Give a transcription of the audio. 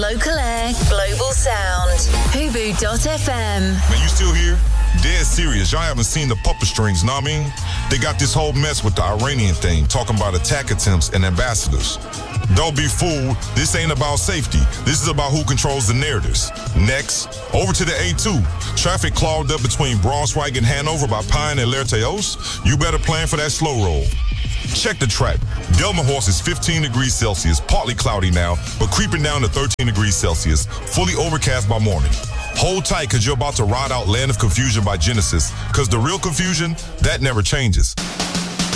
Local air, global sound. Hubu.fm. Man, you still here? Dead serious. Y'all haven't seen the puppet strings, know what I mean? They got this whole mess with the Iranian thing, talking about attack attempts and ambassadors. Don't be fooled. This ain't about safety. This is about who controls the narratives. Next, over to the A2. Traffic clogged up between Braunschweig and Hanover by Pine and Lerteos. You better plan for that slow roll. Check the track. Delmenhorst is 15 degrees Celsius, partly cloudy now, but creeping down to 13 degrees Celsius, fully overcast by morning. Hold tight, because you're about to ride out Land of Confusion by Genesis, because the real confusion, that never changes.